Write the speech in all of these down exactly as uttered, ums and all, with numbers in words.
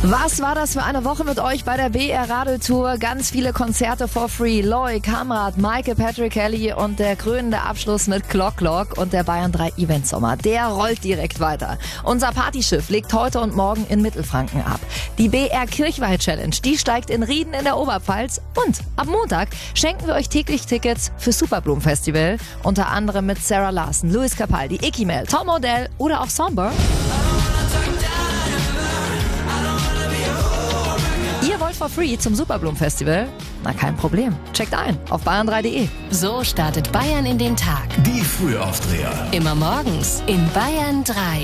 Was war das für eine Woche mit euch bei der B R Radeltour? Ganz viele Konzerte for free. Loy, Kamrat, Maike, Patrick Kelly und der krönende Abschluss mit Clock Clock und der Bayern drei Event Sommer. Der rollt direkt weiter. Unser Partyschiff legt heute und morgen in Mittelfranken ab. Die B R Kirchweih Challenge, die steigt in Rieden in der Oberpfalz. Und ab Montag schenken wir euch täglich Tickets für Superblumen Festival. Unter anderem mit Sarah Larson, Luis Capaldi, Icky Mel, Tom Odell oder auch Somber. Ihr wollt for free zum Superblumen Festival? Na, kein Problem. Checkt ein auf bayern drei punkt de. So startet Bayern in den Tag. Die Frühaufdreher. Immer morgens in Bayern drei.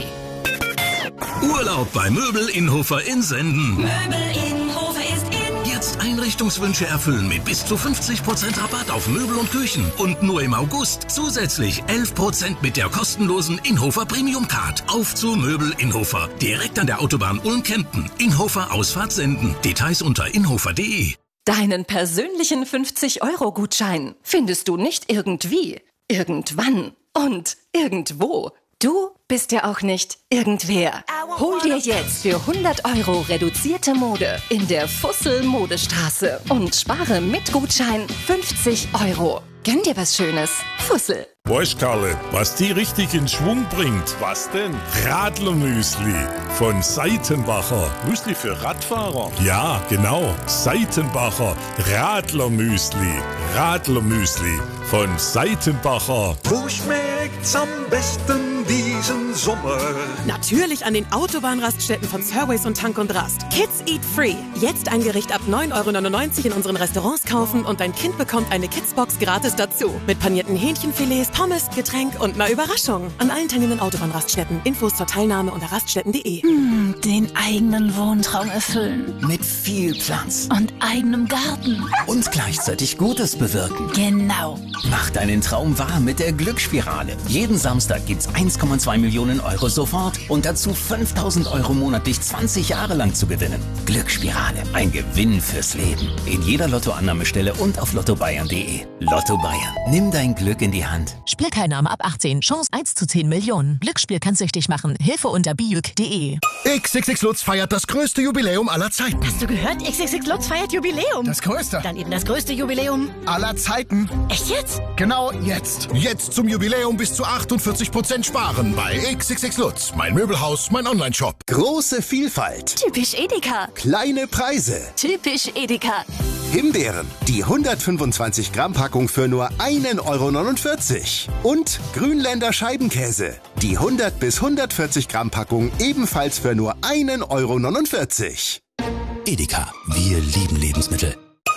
Urlaub bei Möbel Inhofer in Senden. Möbel Inhofer ist in. Jetzt Einrichtungswünsche erfüllen mit bis zu fünfzig Prozent Rabatt auf Möbel und Küchen. Und nur im August zusätzlich elf Prozent mit der kostenlosen Inhofer Premium Card. Auf zu Möbel Inhofer. Direkt an der Autobahn Ulm-Kempten. Inhofer Ausfahrt Senden. Details unter inhofer punkt de. Deinen persönlichen fünfzig-Euro-Gutschein findest du nicht irgendwie, irgendwann und irgendwo. Du bist ja auch nicht irgendwer. Hol dir jetzt für hundert Euro reduzierte Mode in der Fussel Modestraße und spare mit Gutschein fünfzig Euro. Gönn dir was Schönes. Fussel. Weißt, Karle, was die richtig in Schwung bringt? Was denn? Radlermüsli von Seitenbacher. Müsli für Radfahrer? Ja, genau. Seitenbacher Radlermüsli. Radlermüsli von Seitenbacher. Wo schmeckt's am besten diesen Sommer? Natürlich an den Autobahnraststätten von Surways und Tank und Rast. Kids Eat Free. Jetzt ein Gericht ab neun Euro neunundneunzig in unseren Restaurants kaufen und dein Kind bekommt eine Kidsbox gratis dazu. Mit panierten Hähnchenfilets, Pommes, Getränk und einer Überraschung. An allen teilnehmenden Autobahnraststätten. Infos zur Teilnahme unter raststätten punkt de. Hm, den eigenen Wohntraum erfüllen. Mit viel Platz. Und eigenem Garten. Und gleichzeitig Gutes bewirken. Genau. Mach deinen Traum wahr mit der Glücksspirale. Jeden Samstag gibt's eins Komma zwei Millionen Euro sofort und dazu fünftausend Euro monatlich zwanzig Jahre lang zu gewinnen. Glücksspirale. Ein Gewinn fürs Leben. In jeder Lottoannahmestelle und auf lotto bayern punkt de. Lotto Bayern. Nimm dein Glück in die Hand. Spielteilnahme ab achtzehn. Chance eins zu zehn Millionen. Glücksspiel kann süchtig machen. Hilfe unter biuk punkt de. X X X Lutz feiert das größte Jubiläum aller Zeiten. Hast du gehört? X X X Lutz feiert Jubiläum. Das größte. Dann eben das größte Jubiläum aller Zeiten. Echt jetzt? Genau jetzt. Jetzt zum Jubiläum bis zu achtundvierzig Prozent sparen bei X X X Lutz. Mein Möbelhaus, mein Online-Shop. Große Vielfalt. Typisch Edeka. Kleine Preise. Typisch Edeka. Himbeeren. Die hundertfünfundzwanzig Gramm Packung für nur einen Euro neunundvierzig. Und Grünländer Scheibenkäse. Die hundert bis hundertvierzig Gramm Packung ebenfalls für nur einen Euro neunundvierzig. Edeka. Wir lieben Lebensmittel.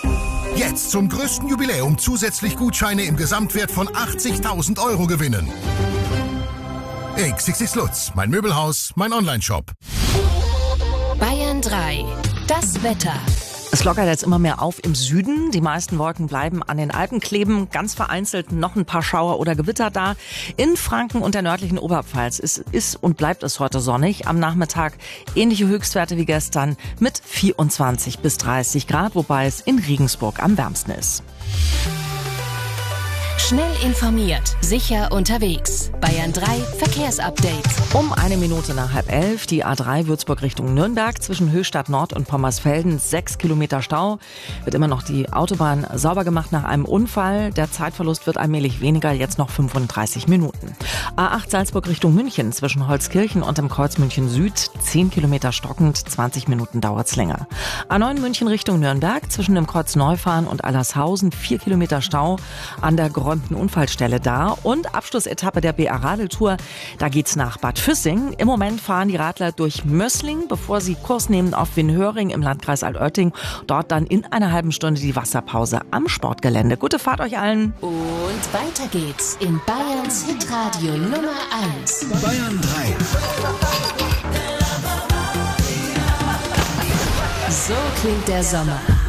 Jetzt zum größten Jubiläum zusätzlich Gutscheine im Gesamtwert von achtzigtausend Euro gewinnen. X X X Lutz, mein Möbelhaus, mein Online-Shop. Bayern drei. Das Wetter. Es lockert jetzt immer mehr auf im Süden. Die meisten Wolken bleiben an den Alpen kleben. Ganz vereinzelt noch ein paar Schauer oder Gewitter da. In Franken und der nördlichen Oberpfalz ist, ist und bleibt es heute sonnig. Am Nachmittag ähnliche Höchstwerte wie gestern mit vierundzwanzig bis dreißig Grad, wobei es in Regensburg am wärmsten ist. Schnell informiert, sicher unterwegs. Bayern drei Verkehrsupdate. Um eine Minute nach halb elf, die A drei Würzburg Richtung Nürnberg, zwischen Höchstadt Nord und Pommersfelden, sechs Kilometer Stau. Wird immer noch die Autobahn sauber gemacht nach einem Unfall. Der Zeitverlust wird allmählich weniger, jetzt noch fünfunddreißig Minuten. A acht Salzburg Richtung München, zwischen Holzkirchen und dem Kreuz München Süd, zehn Kilometer stockend, zwanzig Minuten dauert's länger. A neun München Richtung Nürnberg, zwischen dem Kreuz Neufahren und Allershausen, vier Kilometer Stau an der geräumten Unfallstelle da. Und Abschlussetappe der B R Radeltour, da geht's nach Bad Füssing. Im Moment fahren die Radler durch Mössling, bevor sie Kurs nehmen auf Winhöring im Landkreis Altötting. Dort dann in einer halben Stunde die Wasserpause am Sportgelände. Gute Fahrt euch allen. Und weiter geht's in Bayerns Hitradio Nummer eins. Bayern drei. So klingt der Sommer.